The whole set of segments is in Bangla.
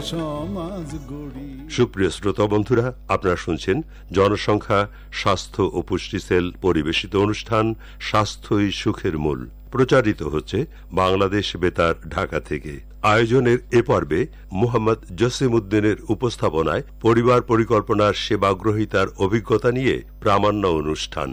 সুপ্রিয় শ্রোতা বন্ধুরা, আপনারা শুনছেন জনসংখ্যা, স্বাস্থ্য ও পুষ্টি সেল পরিবেশিত অনুষ্ঠান স্বাস্থ্যই সুখের মূল। প্রচারিত হচ্ছে বাংলাদেশ বেতার, ঢাকা থেকে। আয়োজনের এ পর্বে মোহাম্মদ জসিমউদ্দিনের উপস্থাপনায় পরিবার পরিকল্পনার সেবাগ্রহীতার অভিজ্ঞতা নিয়ে প্রামাণ্য অনুষ্ঠান।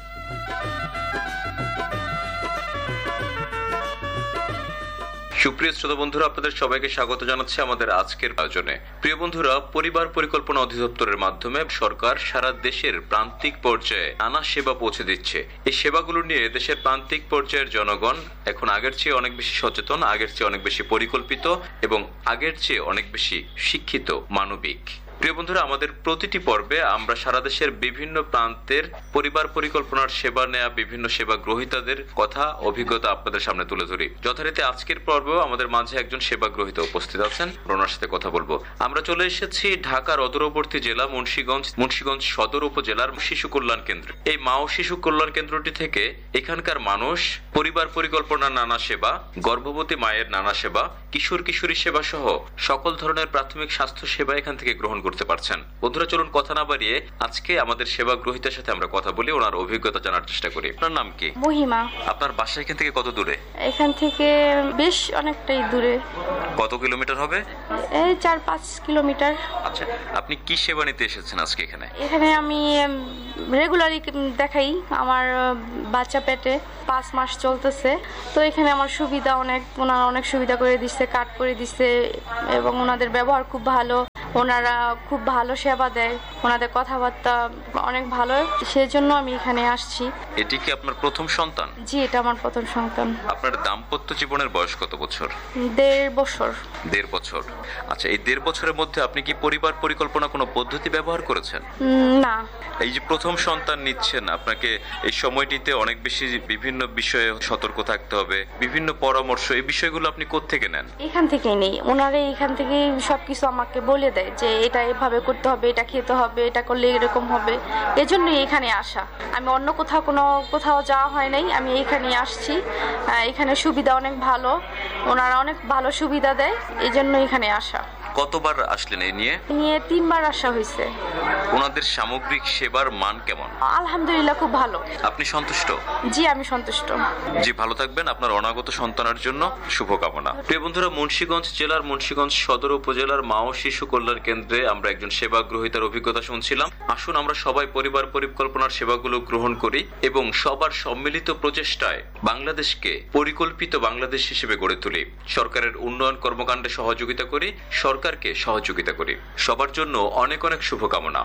সুপ্রিয় শ্রোতা বন্ধুরা, আপনাদের সবাইকে স্বাগত জানাচ্ছি আমাদের আজকের আয়োজনে। প্রিয় বন্ধুরা, পরিবার পরিকল্পনা অধিদপ্তরের মাধ্যমে সরকার সারা দেশের প্রান্তিক পর্যায়ে নানা সেবা পৌঁছে দিচ্ছে। এই সেবাগুলো নিয়ে দেশের প্রান্তিক পর্যায়ের জনগণ এখন আগের চেয়ে অনেক বেশি সচেতন, আগের চেয়ে অনেক বেশি পরিকল্পিত এবং আগের চেয়ে অনেক বেশি শিক্ষিত, মানবিক। প্রিয় বন্ধুরা, আমাদের প্রতিটি পর্বে আমরা সারা দেশের বিভিন্ন প্রান্তের পরিবার পরিকল্পনার সেবা নেয়া বিভিন্ন সেবা গ্রহীতাদের কথা, অভিজ্ঞতা আপনাদের সামনে তুলে ধরি। যথারীতি আজকের পর্বেও আমাদের মাঝে একজন সেবা গ্রহীতা উপস্থিত আছেন, ওনার সাথে কথা বলবো। আমরা চলে এসেছি ঢাকার অদূরবর্তী জেলা মুন্সিগঞ্জ সদর উপজেলার শিশু কল্যাণ কেন্দ্র। এই মা ও শিশু কল্যাণ কেন্দ্রটি থেকে এখানকার মানুষ পরিবার পরিকল্পনার নানা সেবা, গর্ভবতী মায়ের নানা সেবা, কিশোর কিশোরী সেবা সহ সকল ধরনের প্রাথমিক স্বাস্থ্য সেবা এখান থেকে গ্রহণ করতে পারছেন। বন্ধুরা, চলুন কথা না বাড়িয়ে আজকে আমাদের সেবা গ্রহীতার সাথে আমরা কথা বলি, ওনার অভিজ্ঞতা জানার চেষ্টা করি। আপনার নাম কি? মহিমা। আপনার বাসা এখান থেকে কত দূরে? এখান থেকে বেশ অনেকটাই দূরে। কত কিলোমিটার হবে? এই 4-5 কিলোমিটার। আচ্ছা, আপনি কি সেবা নিতে এসেছেন আজকে এখানে? এখানে আমি রেগুলারই দেখাই। আমার বাচ্চা পেটে 5 মাস চলতেছে, তো এখানে আমার সুবিধা অনেক, ওনারা অনেক সুবিধা করে দিচ্ছে, কাট করে দিচ্ছে এবং ওনাদের ব্যবহার খুব ভালো। ওনারা খুব ভালো সেবা দেয়, ওনাদের কথাবার্তা অনেক ভালো, সেজন্য আমি এখানে আসছি। এটি কি আপনার প্রথম সন্তান? জি, এটা আমার প্রথম সন্তান। আপনার দাম্পত্য জীবনের বয়স কত বছর? 1.5 বছর। 1.5 বছর। আচ্ছা, এই 1.5 বছরের মধ্যে আপনি কি পরিবার পরিকল্পনা কোনো পদ্ধতি ব্যবহার করেছেন? না। এই যে প্রথম সন্তান নিচ্ছেন, আপনাকে এই সময়টিতে অনেক বেশি বিভিন্ন বিষয়ে সতর্ক থাকতে হবে, বিভিন্ন পরামর্শ, এই বিষয়গুলো আপনি কোত্থেকে নেন? এখান থেকেই নেই। ওনারা এখান থেকে সবকিছু আমাকে বলে দেয় যে এটা এভাবে করতে হবে, এটা খেতে হবে, এটা করলে এরকম হবে। এজন্যই এখানে আসা। আমি অন্য কোথাও যাওয়া হয় নাই, আমি এখানে আসছি। এখানে সুবিধা অনেক ভালো, ওনারা অনেক ভালো সুবিধা দেয়, এজন্য এখানে আসা। কতবার আসলেন এই নিয়ে? 3 বার আসা হয়েছে। ওনাদের সামগ্রিক সেবার মান কেমন? আলহামদুলিল্লাহ, খুব ভালো। আপনি সন্তুষ্ট? জি, আমি সন্তুষ্ট। জি, ভালো থাকবেন। আপনার অনাগত সন্তানের জন্য শুভকামনা। প্রিয় বন্ধুরা, মুন্সিগঞ্জ জেলার মুন্সিগঞ্জ সদর উপজেলার মা ও শিশু কল্যাণ কেন্দ্রে আমরা একজন সেবা গ্রহীতার অভিজ্ঞতা শুনছিলাম। আসুন আমরা সবাই পরিবার পরিকল্পনার সেবাগুলো গ্রহণ করি এবং সবার সম্মিলিত প্রচেষ্টায় বাংলাদেশকে পরিকল্পিত বাংলাদেশ হিসেবে গড়ে তুলি। সরকারের উন্নয়ন কর্মকাণ্ডে সহযোগিতা করি, সরকারকে সহযোগিতা করি। সবার জন্য অনেক অনেক শুভকামনা।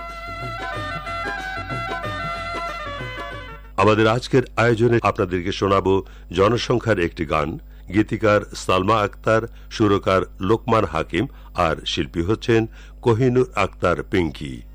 আমাদের আজকের আয়োজনে আপনাদেরকে শোনাবো জনসংখ্যার একটি গান। গীতিকার সালমা আক্তার, সুরকার লোকমান হাকিম আর শিল্পী হচ্ছেন কোহিনুর আক্তার পিঙ্কি।